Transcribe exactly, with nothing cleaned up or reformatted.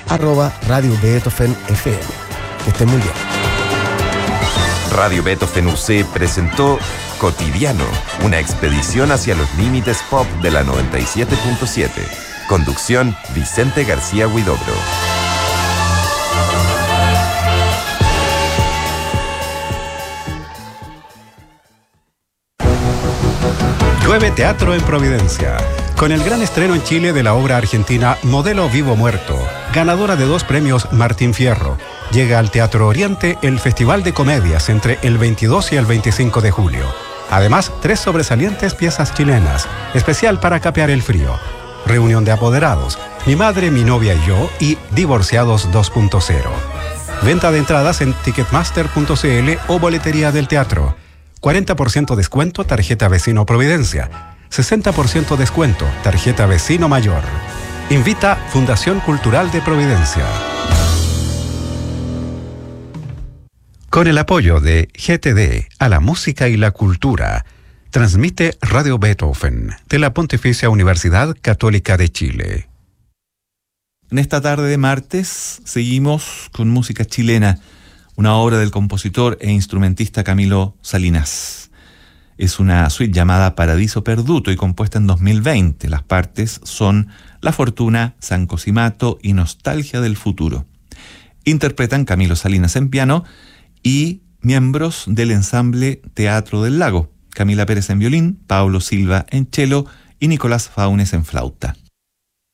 arroba Radio Beethoven F M. Que estén muy bien. Radio Beethoven U C presentó Cotidiano, una expedición hacia los límites pop de la noventa y siete punto siete. Conducción, Vicente García Huidobro. Llueve Teatro en Providencia, con el gran estreno en Chile de la obra argentina Modelo Vivo Muerto, ganadora de dos premios Martín Fierro. Llega al Teatro Oriente el Festival de Comedias entre el veintidós y el veinticinco de julio. Además, tres sobresalientes piezas chilenas, especial para capear el frío. Reunión de apoderados, Mi madre, mi novia y yo y Divorciados dos punto cero. Venta de entradas en ticketmaster punto c l o boletería del teatro. cuarenta por ciento descuento tarjeta Vecino Providencia. sesenta por ciento descuento tarjeta Vecino Mayor. Invita Fundación Cultural de Providencia. Con el apoyo de G T D a la música y la cultura, transmite Radio Beethoven de la Pontificia Universidad Católica de Chile. En esta tarde de martes seguimos con música chilena, una obra del compositor e instrumentista Camilo Salinas. Es una suite llamada Paradiso Perduto y compuesta en dos mil veinte. Las partes son La Fortuna, San Cosimato y Nostalgia del Futuro. Interpretan Camilo Salinas en piano y miembros del ensamble Teatro del Lago, Camila Pérez en violín, Pablo Silva en cello y Nicolás Faunes en flauta.